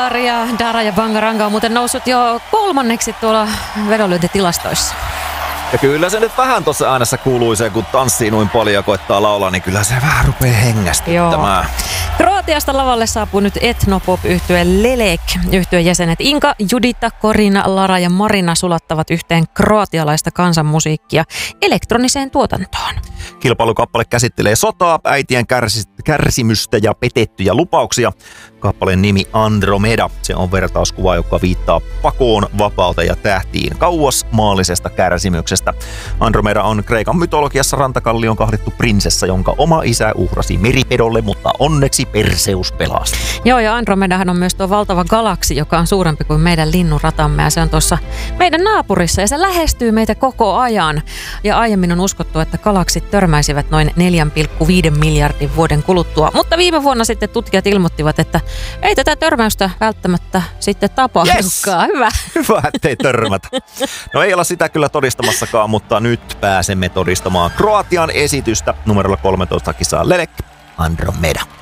Safari ja Dara ja Bangaranga on muuten noussut jo 3. tuolla vedonlyöntitilastoissa. Ja kyllä se nyt vähän tuossa äänessä kuului se, kun tanssii noin paljon ja koittaa laulaa, niin kyllä se vähän rupeaa hengästyttämään. Kroatiasta lavalle saapuu nyt etnopop-yhtye Lelek. Yhtyeen jäsenet Inka, Judita, Korina, Lara ja Marina sulattavat yhteen kroatialaista kansanmusiikkia elektroniseen tuotantoon. Kilpailukappale käsittelee sotaa, äitien kärsimystä ja petettyjä lupauksia. Kappaleen nimi Andromeda. Se on vertauskuva, joka viittaa pakoon, vapauteen ja tähtiin kauas maallisesta kärsimyksestä. Andromeda on Kreikan mytologiassa rantakallion kahdettu prinsessa, jonka oma isä uhrasi meripedolle, mutta onneksi Perseus pelasti. Joo, ja Andromedahan on myös tuo valtava galaksi, joka on suurempi kuin meidän linnunratamme, ja se on tuossa meidän naapurissa, ja se lähestyy meitä koko ajan. Ja aiemmin on uskottu, että galaksit törmäisivät noin 4,5 miljardin vuoden kuluttua, mutta viime vuonna sitten tutkijat ilmoittivat, että ei tätä törmäystä välttämättä sitten tapahdukaan. Yes! Hyvä. Hyvä, ettei törmätä. No ei olla sitä kyllä todistamassakaan, mutta nyt pääsemme todistamaan Kroatian esitystä. Numerolla 13 kisaa Lelek, Andromeda.